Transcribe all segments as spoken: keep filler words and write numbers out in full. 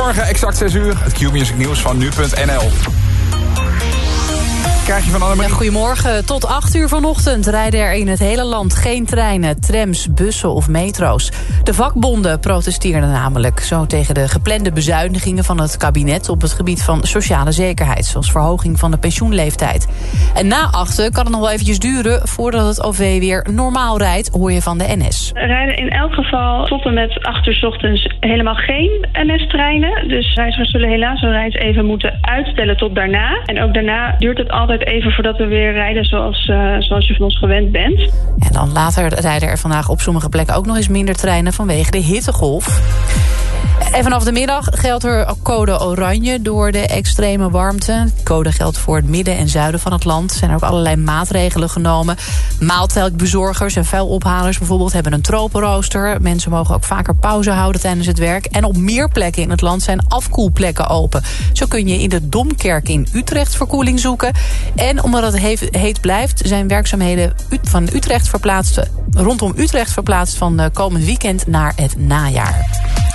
Goedemorgen, exact zes uur. Het Q-Music nieuws van nu punt n l. Krijg je van Annemarie? Ja, goedemorgen. Tot acht uur vanochtend rijden er in het hele land geen treinen, trams, bussen of metro's. De vakbonden protesteerden namelijk zo tegen de geplande bezuinigingen van het kabinet op het gebied van sociale zekerheid, zoals verhoging van de pensioenleeftijd. En na achten kan het nog wel eventjes duren voordat het O V weer normaal rijdt, hoor je van de N S. Er rijden in elk geval tot en met acht uur 's ochtends helemaal geen N S-treinen. Dus reizigers zullen helaas hun reis even moeten uitstellen tot daarna. En ook daarna duurt het altijd even voordat we weer rijden zoals, uh, zoals je van ons gewend bent. En dan later rijden er vandaag op sommige plekken ook nog eens minder treinen vanwege de hittegolf. En vanaf de middag geldt er code oranje door de extreme warmte. Code geldt voor het midden en zuiden van het land. Er zijn ook allerlei maatregelen genomen. Maaltijdbezorgers en vuilophalers bijvoorbeeld hebben een tropenrooster. Mensen mogen ook vaker pauze houden tijdens het werk. En op meer plekken in het land zijn afkoelplekken open. Zo kun je in de Domkerk in Utrecht verkoeling zoeken. En omdat het heet blijft, zijn werkzaamheden van Utrecht verplaatst, rondom Utrecht verplaatst van komend weekend naar het najaar.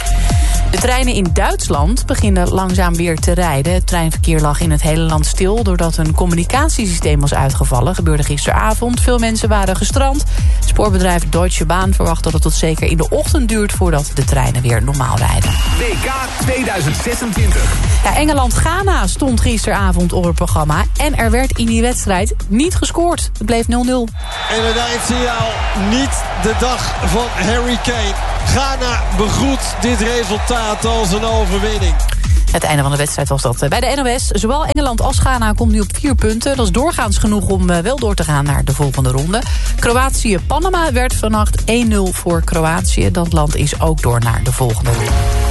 De treinen in Duitsland beginnen langzaam weer te rijden. Het treinverkeer lag in het hele land stil doordat een communicatiesysteem was uitgevallen. Gebeurde gisteravond. Veel mensen waren gestrand. Spoorbedrijf Deutsche Bahn verwacht dat het tot zeker in de ochtend duurt voordat de treinen weer normaal rijden. W K tweeduizend zesentwintig. Ja, Engeland-Ghana stond gisteravond op het programma. En er werd in die wedstrijd niet gescoord. Het bleef nul nul. En het eindsignaal niet de dag van Harry Kane. Ghana begroet dit resultaat als een overwinning. Het einde van de wedstrijd was dat bij de N O S. Zowel Engeland als Ghana komt nu op vier punten. Dat is doorgaans genoeg om wel door te gaan naar de volgende ronde. Kroatië-Panama werd vannacht één nul voor Kroatië. Dat land is ook door naar de volgende ronde.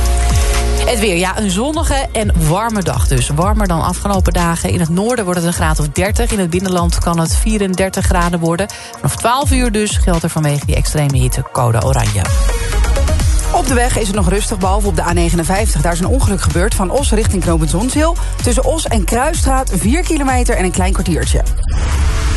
Het weer, ja, een zonnige en warme dag dus. Warmer dan afgelopen dagen. In het noorden wordt het een graad of dertig. In het binnenland kan het vierendertig graden worden. Vanaf twaalf uur dus geldt er vanwege die extreme hitte code oranje. Op de weg is het nog rustig, behalve op de A negenenvijftig. Daar is een ongeluk gebeurd van Os richting knooppunt Zonzeel. Tussen Os en Kruisstraat vier kilometer en een klein kwartiertje.